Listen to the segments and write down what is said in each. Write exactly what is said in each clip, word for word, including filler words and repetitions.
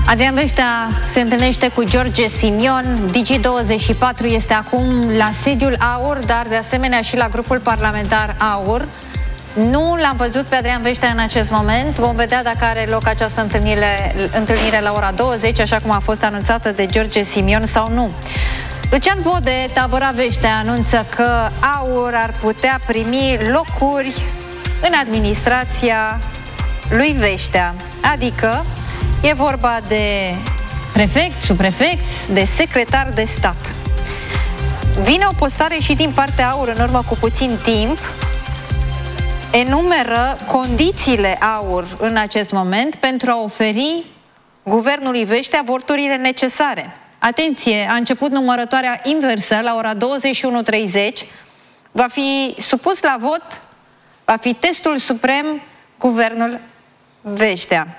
Adrian Veștea se întâlnește cu George Simion. Digi douăzeci și patru este acum la sediul AUR, dar de asemenea și la grupul parlamentar AUR. Nu l-am văzut pe Adrian Veștea în acest moment. Vom vedea dacă are loc această întâlnire, întâlnire la ora douăzeci, așa cum a fost anunțată de George Simion, sau nu. Lucian Bode, tabăra Veștea, anunță că AUR ar putea primi locuri în administrația lui Veștea. Adică e vorba de prefect, subprefect, de secretar de stat. Vine o postare și din partea AUR în urmă cu puțin timp. Enumeră condițiile AUR în acest moment pentru a oferi guvernului Veștea voturile necesare. Atenție, a început numărătoarea inversă la ora douăzeci și unu treizeci. Va fi supus la vot, va fi testul suprem, guvernul Veștea.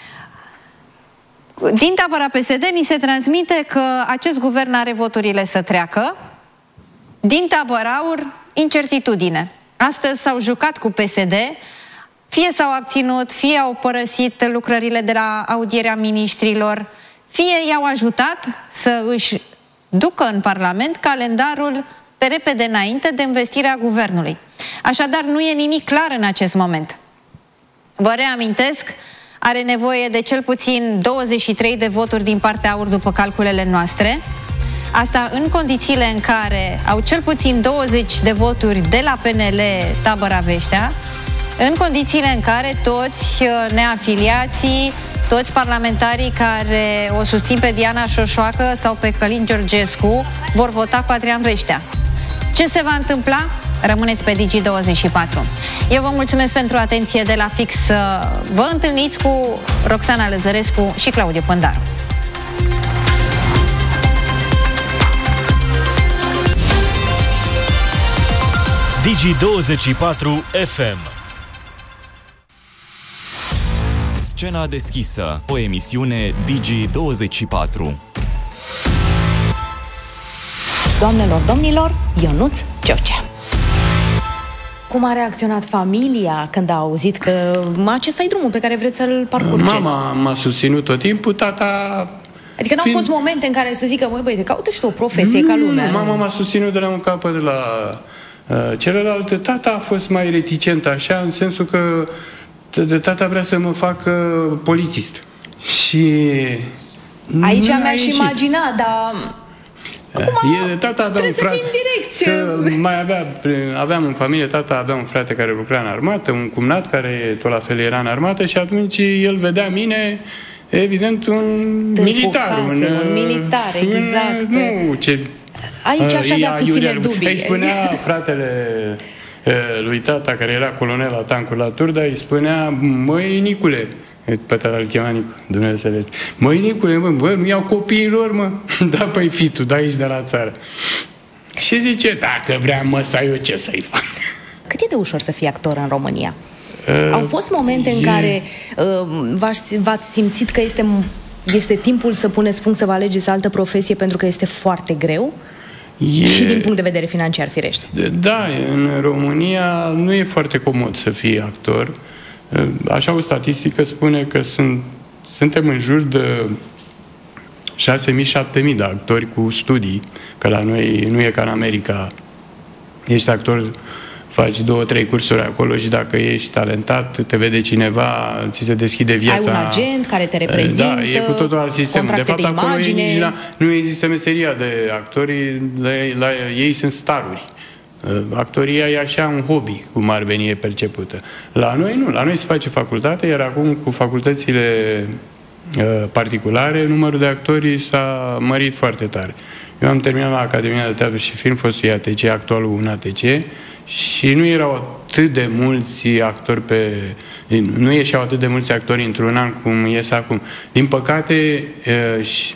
Din tabăra P S D ni se transmite că acest guvern are voturile să treacă. Din tabăra AUR, incertitudine. Astăzi s-au jucat cu P S D, fie s-au abținut, fie au părăsit lucrările de la audierea miniștrilor, fie i-au ajutat să își ducă în Parlament calendarul pe repede înainte de învestirea guvernului. Așadar, nu e nimic clar în acest moment. Vă reamintesc, are nevoie de cel puțin douăzeci și trei de voturi din partea AUR după calculele noastre. Asta în condițiile în care au cel puțin douăzeci de voturi de la P N L tabăra Veștea, în condițiile în care toți neafiliații, toți parlamentarii care o susțin pe Diana Șoșoacă sau pe Călin Georgescu vor vota cu Adrian Veștea. Ce se va întâmpla? Rămâneți pe Digi douăzeci și patru. Eu vă mulțumesc pentru atenție. De la fix vă întâlniți cu Roxana Lăzărescu și Claudiu Pândaru. Digi douăzeci și patru F M. Scena deschisă, o emisiune Digi douăzeci și patru. Doamnelor, domnilor, Ionuț George. Cum a reacționat familia când a auzit că acesta e drumul pe care vreți să-l parcurgeți? Mama m-a susținut tot timpul, tata... Adică n-au fiind... fost momente în care să zică, măi băi, caută și tu o profesie nu, ca lumea. Nu, mama m-a susținut de la un capăt de la uh, celălalt. Tata a fost mai reticent așa, în sensul că de tata vrea să mă facă polițist. Și... Aici mi-aș imagina, dar... Acum, e, tata avea un frate, că mai avea, aveam în familie, tata avea un frate care lucra în armată, un cumnat care tot la fel era în armată și atunci el vedea mine, evident, un Stârpul militar. Case, un, un militar, exact. Un, nu, ce, aici aș avea puține dubii. Îi spunea fratele lui tata, care era colonel la tancuri la Turda, îi spunea, măi, Nicule, pe tata îl chema Nicu, Dumnezeu să le... Măi, Nicule, mă, bă, mi iau copiilor, mă. Da, păi, fi tu, da, aici de la țară. Și zice, dacă vrea măsa, eu ce să-i fac? Cât e de ușor să fii actor în România? Uh, Au fost momente e... în care uh, v-ați simțit că este, este timpul să puneți punct, să vă alegeți altă profesie pentru că este foarte greu? E... Și din punct de vedere financiar, firește. Da, în România nu e foarte comod să fii actor. Așa, o statistică spune că sunt, suntem în jur de șase mii șapte mii de actori cu studii, că la noi nu e ca în America. Ești actor, faci două, trei cursuri acolo și dacă ești talentat, te vede cineva, ți se deschide viața. Ai un agent care te reprezintă, da, e cu totul alt sistem. De fapt, de acolo imagine. Nici la, nu există meseria de actori, la, la, ei sunt staruri. Actoria e așa un hobby, cum ar veni, e percepută. La noi nu, la noi se face facultate, iar acum cu facultățile uh, particulare, numărul de actori s-a mărit foarte tare. Eu am terminat la Academia de Teatru și Film, fostul I A T C, actualul U N A T C, și nu erau atât de mulți actori pe... Nu ieșeau atât de mulți actori într-un an cum ies acum. Din păcate, uh, și